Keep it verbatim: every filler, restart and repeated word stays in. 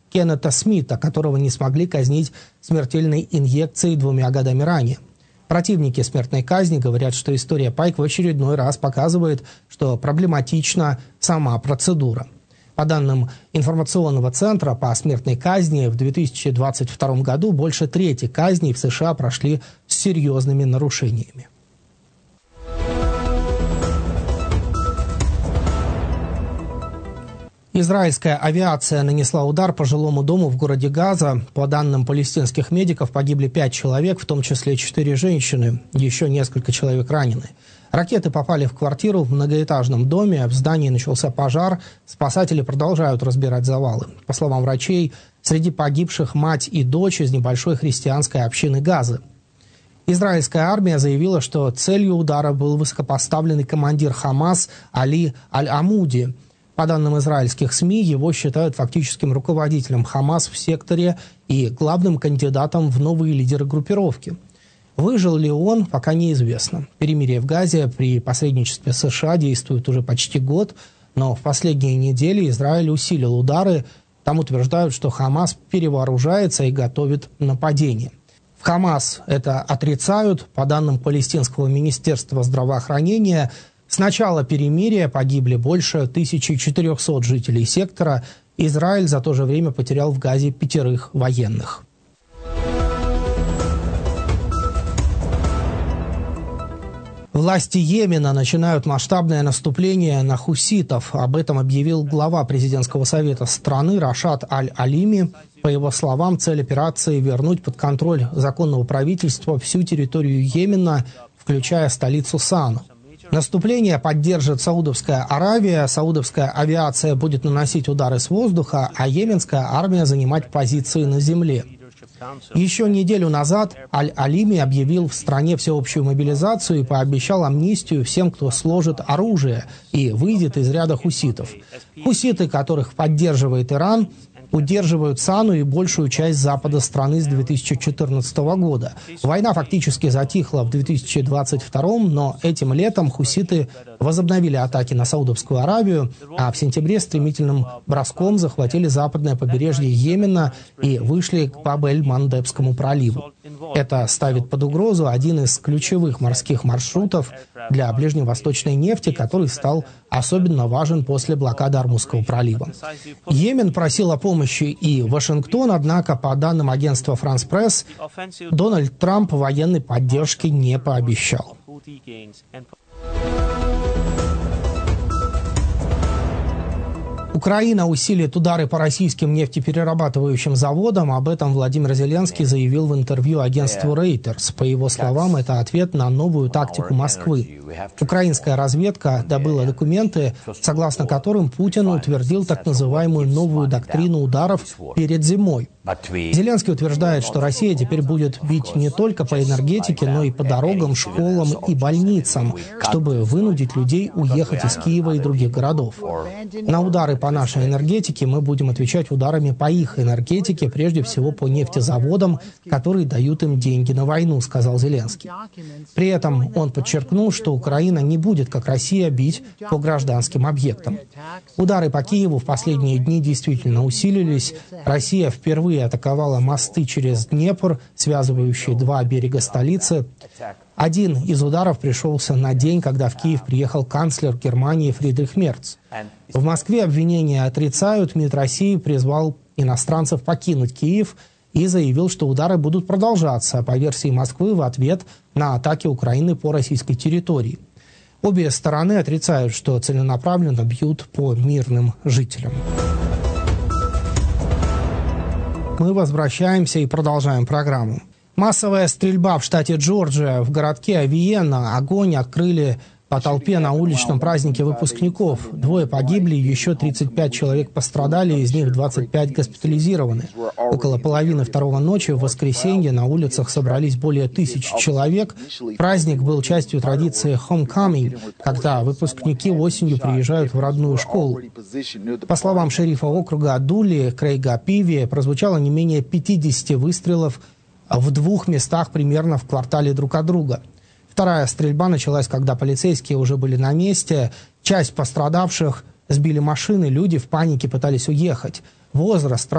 Кеннета Смита, которого не смогли казнить смертельной инъекцией двумя годами ранее. Противники смертной казни говорят, что история Пайк в очередной раз показывает, что проблематична сама процедура. По данным информационного центра по смертной казни, в две тысячи двадцать втором году больше трети казней в США прошли с серьезными нарушениями. Израильская авиация нанесла удар по жилому дому в городе Газа. По данным палестинских медиков, погибли пять человек, в том числе четыре женщины. Еще несколько человек ранены. Ракеты попали в квартиру в многоэтажном доме. В здании начался пожар. Спасатели продолжают разбирать завалы. По словам врачей, среди погибших мать и дочь из небольшой христианской общины Газы. Израильская армия заявила, что целью удара был высокопоставленный командир Хамас Али Аль-Амуди. По данным израильских СМИ, его считают фактическим руководителем Хамас в секторе и главным кандидатом в новые лидеры группировки. Выжил ли он, пока неизвестно. Перемирие в Газе при посредничестве США действует уже почти год, но в последние недели Израиль усилил удары. Там утверждают, что Хамас перевооружается и готовит нападение. В Хамас это отрицают. По данным палестинского министерства здравоохранения, с начала перемирия погибли больше тысячи четырехсот жителей сектора. Израиль за то же время потерял в Газе пятерых военных. Власти Йемена начинают масштабное наступление на хуситов. Об этом объявил глава президентского совета страны Рашад Аль-Алими. По его словам, цель операции – вернуть под контроль законного правительства всю территорию Йемена, включая столицу Сану. Наступление поддержит Саудовская Аравия, саудовская авиация будет наносить удары с воздуха, а йеменская армия занимать позиции на земле. Еще неделю назад Аль-Алими объявил в стране всеобщую мобилизацию и пообещал амнистию всем, кто сложит оружие и выйдет из ряда хуситов. Хуситы, которых поддерживает Иран, удерживают Сану и большую часть запада страны с две тысячи четырнадцатого года. Война фактически затихла в две тысячи двадцать втором, но этим летом хуситы возобновили атаки на Саудовскую Аравию, а в сентябре стремительным броском захватили западное побережье Йемена и вышли к Баб-эль-Мандебскому проливу. Это ставит под угрозу один из ключевых морских маршрутов для ближневосточной нефти, который стал особенно важен после блокады Ормузского пролива. Йемен просил о помощи и Вашингтон, однако, по данным агентства «Франс Пресс», Дональд Трамп военной поддержки не пообещал. Украина усилит удары по российским нефтеперерабатывающим заводам. Об этом Владимир Зеленский заявил в интервью агентству Reuters. По его словам, это ответ на новую тактику Москвы. Украинская разведка добыла документы, согласно которым Путин утвердил так называемую новую доктрину ударов перед зимой. Зеленский утверждает, что Россия теперь будет бить не только по энергетике, но и по дорогам, школам и больницам, чтобы вынудить людей уехать из Киева и других городов. На удары по нашей энергетике мы будем отвечать ударами по их энергетике, прежде всего по нефтезаводам, которые дают им деньги на войну, сказал Зеленский. При этом он подчеркнул, что Украина не будет, как Россия, бить по гражданским объектам. Удары по Киеву в последние дни действительно усилились. Россия впервые атаковала мосты через Днепр, связывающие два берега столицы. Один из ударов пришелся на день, когда в Киев приехал канцлер Германии Фридрих Мерц. В Москве обвинения отрицают. МИД России призвал иностранцев покинуть Киев и заявил, что удары будут продолжаться, по версии Москвы, в ответ на атаки Украины по российской территории. Обе стороны отрицают, что целенаправленно бьют по мирным жителям. Мы возвращаемся и продолжаем программу. Массовая стрельба в штате Джорджия. В городке Авиенна огонь открыли по толпе на уличном празднике выпускников. Двое погибли, еще тридцать пять человек пострадали, из них двадцать пять госпитализированы. Около половины второго ночи в воскресенье на улицах собрались более тысячи человек. Праздник был частью традиции homecoming, когда выпускники осенью приезжают в родную школу. По словам шерифа округа Дули Крейга Пиви, прозвучало не менее пятидесяти выстрелов в двух местах примерно в квартале друг от друга. Вторая стрельба началась, когда полицейские уже были на месте. Часть пострадавших сбили машины, люди в панике пытались уехать. Возраст